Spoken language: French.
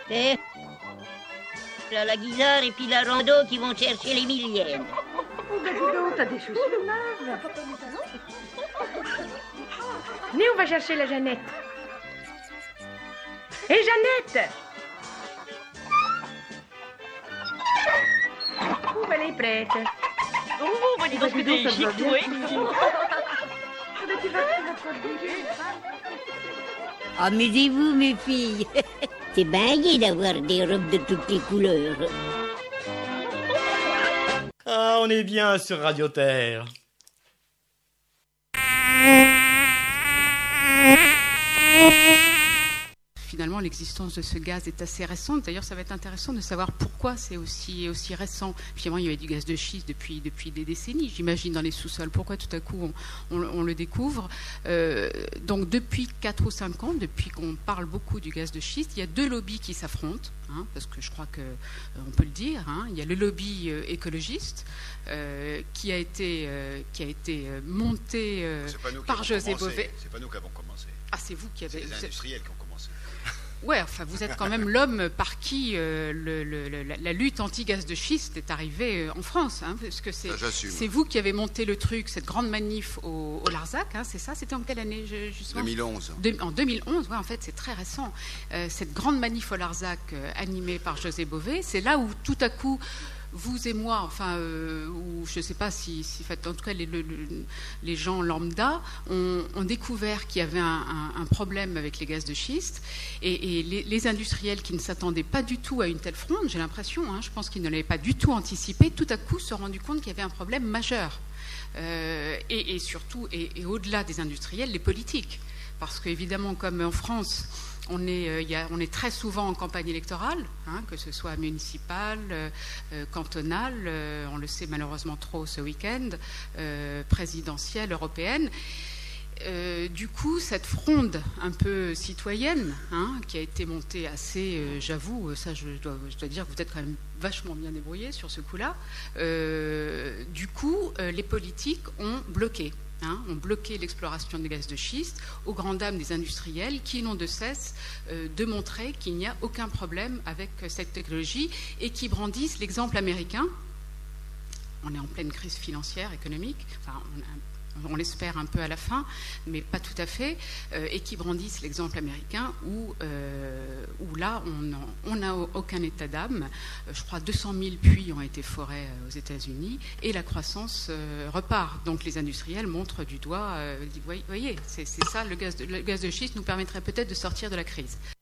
Et là, la guisarde et puis la rando qui vont chercher les millièmes. Oh, bah dis donc, t'as des chaussures neuves. Venez, on va chercher la Jeannette. Hé, Jeannette! Oh, ben, elle est prête. Oh, bah dis donc, que t'es chic, oui. Amusez-vous, mes filles. C'est bien gai d'avoir des robes de toutes les couleurs. Ah, on est bien sur Radio Terre. Finalement, l'existence de ce gaz est assez récente. D'ailleurs, ça va être intéressant de savoir pourquoi c'est aussi récent. Finalement, il y avait du gaz de schiste depuis des décennies, j'imagine, dans les sous-sols. Pourquoi tout à coup on le découvre Donc, depuis 4 ou 5 ans, depuis qu'on parle beaucoup du gaz de schiste, il y a 2 lobbies qui s'affrontent, parce que je crois qu'on peut le dire. Il y a le lobby écologiste qui a été monté par José Bové. C'est pas nous qui avons commencé. Ah, c'est vous qui avez... C'est les industriels qui ont commencé. Ouais, enfin, vous êtes quand même l'homme par qui la lutte anti-gaz de schiste est arrivée en France, parce que c'est vous qui avez monté le truc, cette grande manif au Larzac, c'est ça? C'était en quelle année, justement? 2011. En 2011, ouais, en fait, c'est très récent. Cette grande manif au Larzac, animée par José Bové, c'est là où tout à coup, vous et moi, enfin, ou je ne sais pas si en tout cas les gens lambda ont découvert qu'il y avait un problème avec les gaz de schiste, et les industriels qui ne s'attendaient pas du tout à une telle fronde, j'ai l'impression, je pense qu'ils ne l'avaient pas du tout anticipé, tout à coup se sont rendus compte qu'il y avait un problème majeur. Et surtout, et au-delà des industriels, les politiques. Parce qu'évidemment, comme en France, on est très souvent en campagne électorale, que ce soit municipale, cantonale, on le sait malheureusement trop ce week-end, présidentielle, européenne. Du coup, cette fronde un peu citoyenne, qui a été montée assez, j'avoue, ça je dois dire que vous êtes quand même vachement bien débrouillés sur ce coup-là, du coup, les politiques ont bloqué. Ont bloqué l'exploration des gaz de schiste aux grandes dames des industriels qui n'ont de cesse de montrer qu'il n'y a aucun problème avec cette technologie et qui brandissent l'exemple américain. On est en pleine crise financière, économique, enfin, on l'espère un peu à la fin, mais pas tout à fait, et qui brandissent l'exemple américain où là, on n'a aucun état d'âme. Je crois 200 000 puits ont été forés aux États-Unis, et la croissance repart. Donc les industriels montrent du doigt, vous voyez, c'est ça, le gaz de schiste nous permettrait peut-être de sortir de la crise.